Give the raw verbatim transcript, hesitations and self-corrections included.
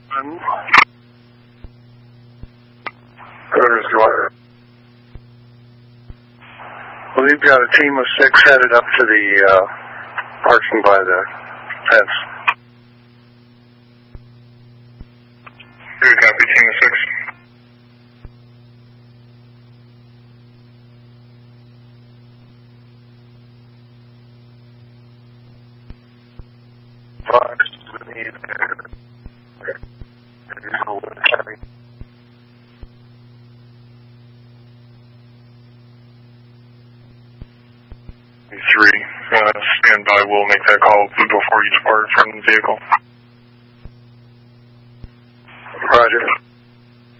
Um, Orders, Dwyer. Well, we've got a team of six headed up to the uh, parking by the fence. Good copy, team of six. Five, we need there. Three, uh, stand by. We'll make that call before you depart from the vehicle. Roger.